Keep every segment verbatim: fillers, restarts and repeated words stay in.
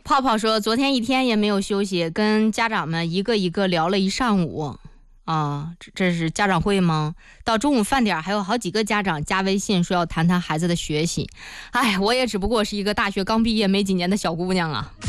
泡泡说昨天一天也没有休息，跟家长们一个一个聊了一上午啊，这这是家长会吗？到中午饭点还有好几个家长加微信说要谈谈孩子的学习。哎，我也只不过是一个大学刚毕业没几年的小姑娘啊。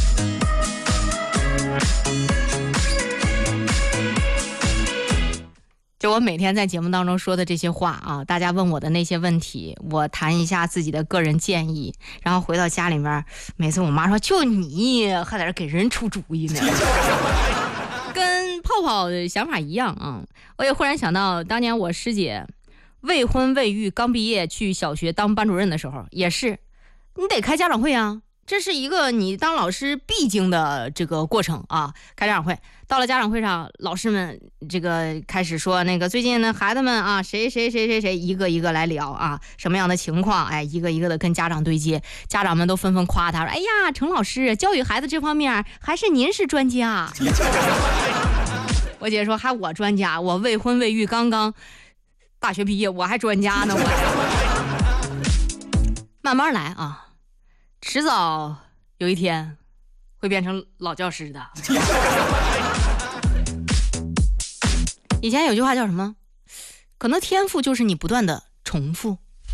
就我每天在节目当中说的这些话啊，大家问我的那些问题，我谈一下自己的个人建议，然后回到家里面，每次我妈说就你还在这给人出主意呢。跟泡泡的想法一样啊，我也忽然想到当年我师姐未婚未育刚毕业去小学当班主任的时候，也是你得开家长会啊，这是一个你当老师必经的这个过程啊。开家长会，到了家长会上，老师们这个开始说那个最近呢孩子们啊谁谁谁谁谁一个一个来聊啊，什么样的情况，哎，一个一个的跟家长对接，家长们都纷纷夸他说，哎呀，程老师教育孩子这方面还是您是专家。我姐说还我专家，我未婚未育刚刚大学毕业，我还专家呢。我慢慢来啊，迟早有一天会变成老教师的。以前有句话叫什么？可能天赋就是你不断的重复。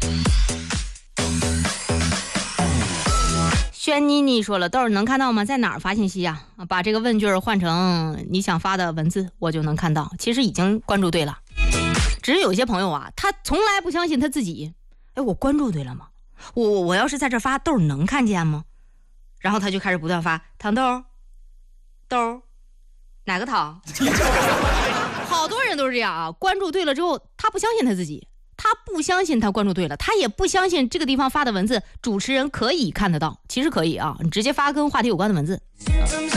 轩妮妮说了，豆儿能看到吗？在哪儿发信息啊？把这个问句换成你想发的文字，我就能看到。其实已经关注对了，只是有些朋友啊，他从来不相信他自己。哎，我关注对了吗？我我我要是在这发，豆儿能看见吗？然后他就开始不断发糖豆豆哪个糖。好多人都是这样啊，关注对了之后他不相信他自己，他不相信他关注对了，他也不相信这个地方发的文字主持人可以看得到。其实可以啊，你直接发跟话题有关的文字。